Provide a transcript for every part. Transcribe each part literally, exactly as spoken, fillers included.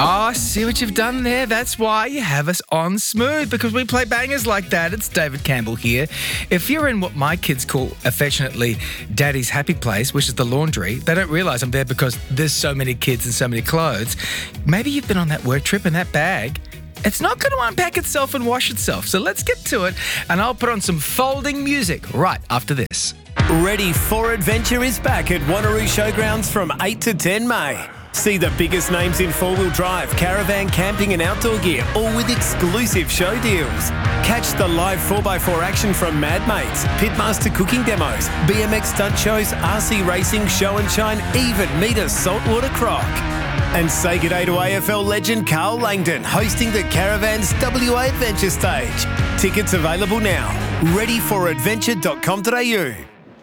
Oh, I see what you've done there. That's why you have us on Smooth, because we play bangers like that. It's David Campbell here. If you're in what my kids call affectionately Daddy's happy place, which is the laundry, they don't realise I'm there because there's so many kids and so many clothes. Maybe you've been on that work trip and that bag, it's not going to unpack itself and wash itself. So let's get to it, and I'll put on some folding music right after this. Ready for Adventure is back at Wanneroo Showgrounds from eight to ten May. See the biggest names in four-wheel drive, caravan, camping and outdoor gear, all with exclusive show deals. Catch the live four by four action from Mad Mates, Pitmaster cooking demos, B M X stunt shows, R C racing, show and shine, even meet a saltwater croc. And say g'day to A F L legend Carl Langdon, hosting the Caravans W A Adventure Stage. Tickets available now. ready for adventure dot com dot a u.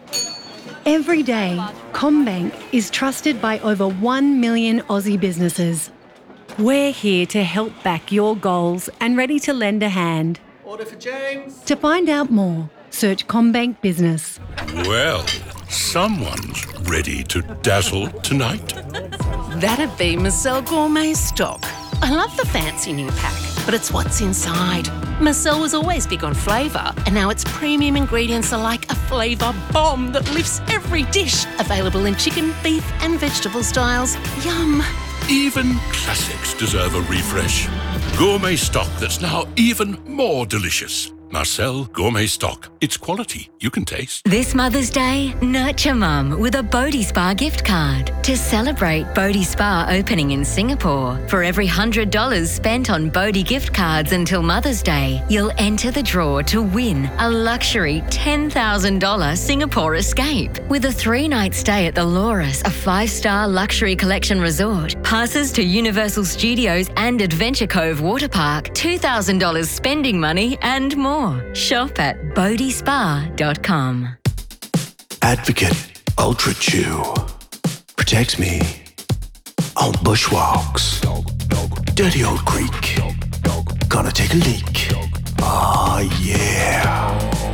Every day, CommBank is trusted by over one million Aussie businesses. We're here to help back your goals and ready to lend a hand. Order for James. To find out more, search CommBank Business. Well, someone's ready to dazzle tonight. That'd be Marcel Gourmet Stock. I love the fancy new pack, but it's what's inside. Marcel was always big on flavour, and now its premium ingredients are like a flavour bomb that lifts every dish. Available in chicken, beef and vegetable styles. Yum. Even classics deserve a refresh. Gourmet stock that's now even more delicious. Marcel Gourmet Stock. It's quality you can taste. This Mother's Day, nurture Mum with a Bodhi Spa gift card to celebrate Bodhi Spa opening in Singapore. For every one hundred dollars spent on Bodhi gift cards until Mother's Day, you'll enter the draw to win a luxury ten thousand dollars Singapore escape with a three-night stay at the Loris, a five-star luxury collection resort, passes to Universal Studios and Adventure Cove Water Park, two thousand dollars spending money and more. Shop at bodhi spa dot com. Advocate Ultra Chew protects me on bushwalks. Dirty old creek. Gonna take a leak. Ah, yeah.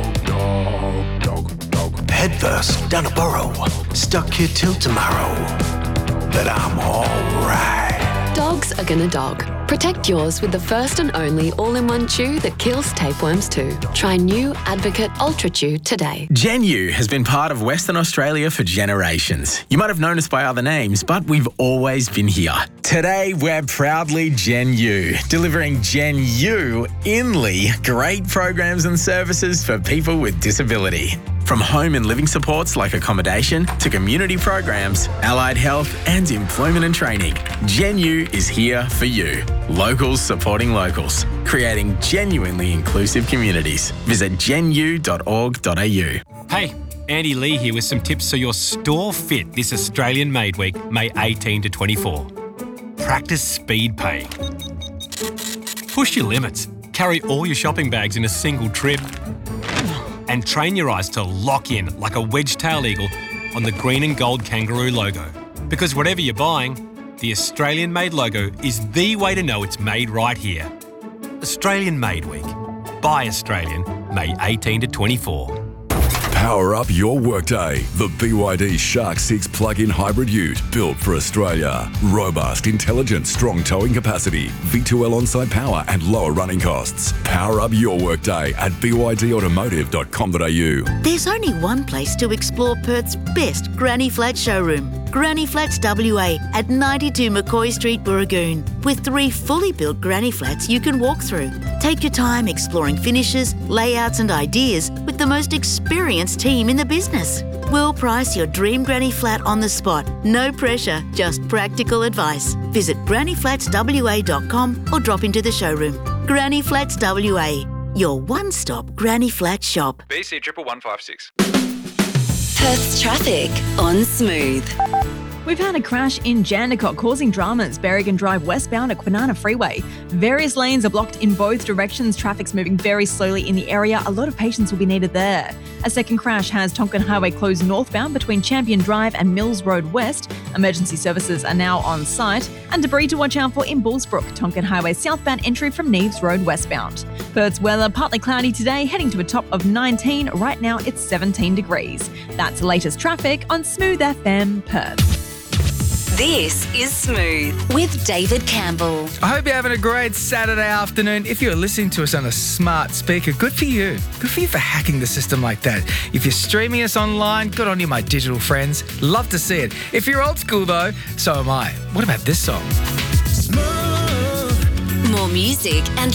Headfirst down a burrow. Stuck here till tomorrow. But I'm alright. Dogs are gonna dog. Protect yours with the first and only all-in-one chew that kills tapeworms too. Try new Advocate Ultra Chew today. Genu has been part of Western Australia for generations. You might have known us by other names, but we've always been here. Today, we're proudly Genu, delivering Genu Inly great programs and services for people with disability. From home and living supports like accommodation to community programs, allied health and employment and training, Genu is here for you. Locals supporting locals, creating genuinely inclusive communities. Visit genu dot org dot a u. Hey, Andy Lee here with some tips so you're store fit this Australian Made Week, May eighteenth to twenty-fourth. Practice speed paying. Push your limits. Carry all your shopping bags in a single trip. And train your eyes to lock in like a wedge-tailed eagle on the green and gold kangaroo logo. Because whatever you're buying, the Australian Made logo is the way to know it's made right here. Australian Made Week. Buy Australian, May eighteenth to twenty-fourth. Power up your workday. The B Y D Shark six plug-in hybrid ute built for Australia. Robust, intelligent, strong towing capacity, V two L on-site power and lower running costs. Power up your workday at b y d automotive dot com dot a u. There's only one place to explore Perth's best Granny Flat showroom. Granny Flats W A at ninety-two McCoy Street, Burragoon, with three fully built granny flats you can walk through. Take your time exploring finishes, layouts and ideas with the most experienced team in the business. We'll price your dream granny flat on the spot. No pressure, just practical advice. Visit granny flats w a dot com or drop into the showroom. Granny Flats W A, your one-stop granny flat shop. B C one one one five six. Perth's traffic on Smooth. We've had a crash in Jandakot causing dramas. Berrigan Drive westbound at Banana Freeway. Various lanes are blocked in both directions. Traffic's moving very slowly in the area. A lot of patience will be needed there. A second crash has Tonkin Highway closed northbound between Champion Drive and Mills Road West. Emergency services are now on site. And debris to watch out for in Bullsbrook. Tonkin Highway southbound entry from Neves Road westbound. Perth's weather partly cloudy today, heading to a top of nineteen. Right now it's seventeen degrees. That's the latest traffic on Smooth F M Perth. This is Smooth with David Campbell. I hope you're having a great Saturday afternoon. If you're listening to us on a smart speaker, good for you. Good for you for hacking the system like that. If you're streaming us online, good on you, my digital friends. Love to see it. If you're old school, though, so am I. What about this song? More music and